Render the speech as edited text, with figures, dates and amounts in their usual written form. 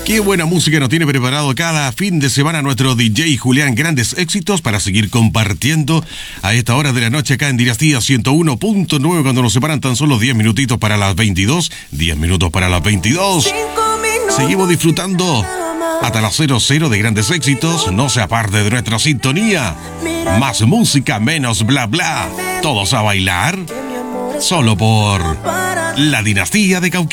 Qué buena música nos tiene preparado cada fin de semana nuestro DJ Julián. Grandes éxitos para seguir compartiendo a esta hora de la noche acá en Dinastía 101.9, cuando nos separan tan solo 10 minutitos para las 22. 10 minutos para las 22. Seguimos disfrutando hasta las 00 de grandes éxitos. No se aparte de nuestra sintonía. Más música, menos bla bla. Todos a bailar. Solo por la Dinastía de Cauquenes.